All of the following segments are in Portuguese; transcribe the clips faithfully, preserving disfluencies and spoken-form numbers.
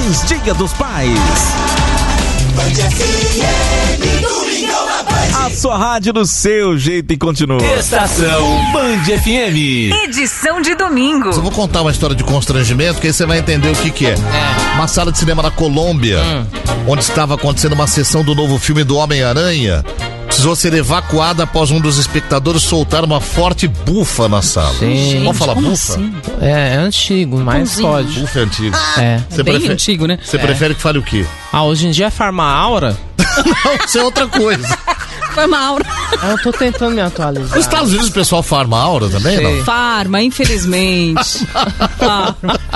Feliz Dia dos Pais. A sua rádio do seu jeito e continua. Estação Band F M. Edição de domingo. Eu vou contar uma história de constrangimento, que aí você vai entender o que que é. é. Uma sala de cinema na Colômbia, hum. onde estava acontecendo uma sessão do novo filme do Homem-Aranha, precisou ser evacuada após um dos espectadores soltar uma forte bufa na sala. Gente, vamos falar como bufa? Assim? É, é antigo, mas Bonzinho. pode. Bufa é antigo. É, Você é bem prefere, antigo, né? Você é. prefere que fale o quê? Ah, hoje em dia é Farma Aura? Não, isso é outra coisa. Farma Aura. Eu tô tentando me atualizar. Nos Estados Unidos o pessoal farma aura também, Sei. não? Farma, infelizmente. ah.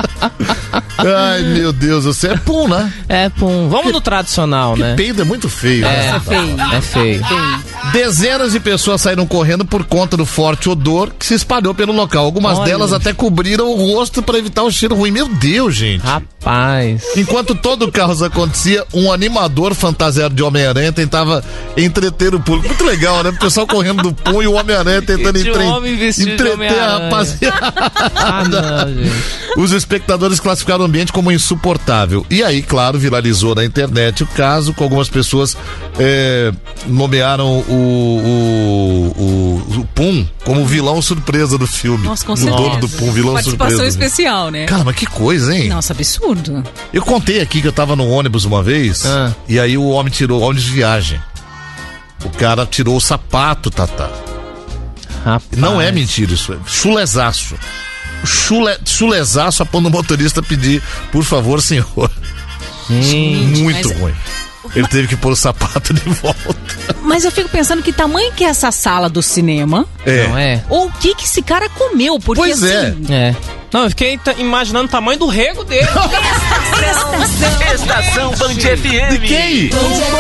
Ai, meu Deus, você é pum, né? É, pum. Vamos no tradicional, né? Peido é muito feio. É, né? É feio. É feio. Dezenas de pessoas saíram correndo por conta do forte odor que se espalhou pelo local. Algumas Olha. delas até cobriram o rosto para evitar o cheiro ruim. Meu Deus, gente. Rapaz. Enquanto todo o caos acontecia, um animador fantasiado de Homem-Aranha tentava entreter o público. Muito legal, né? O pessoal correndo do pum e o Homem-Aranha tentando E entre... um homem vestido de entreter a Homem-Aranha. rapaziada. Ah, não, gente. Os espectadores classificaram o ambiente como insuportável. E aí, claro, viralizou na internet o caso, com algumas pessoas é, nomearam o, o, o, o Pum como vilão surpresa do filme. Nossa, com o certeza. dono do Pum, vilão Participação surpresa. especial, né? Cara, mas que coisa, hein? Nossa, absurdo. Eu contei aqui que eu tava no ônibus uma vez, Ah. e aí o homem tirou, ônibus de viagem. O cara tirou o sapato, Tatá. Rapaz. Não é mentira isso, é chulezaço. Chule, chulezaço a ponto do motorista pedir, por favor, senhor. Gente, Muito mas- ruim. Ele teve que pôr o sapato de volta. Mas eu fico pensando que tamanho que é essa sala do cinema, É. não é? ou o que que esse cara comeu, porque Pois é. assim... É. Não, eu fiquei t- imaginando o tamanho do rego dele. Estação Band F M. De quem?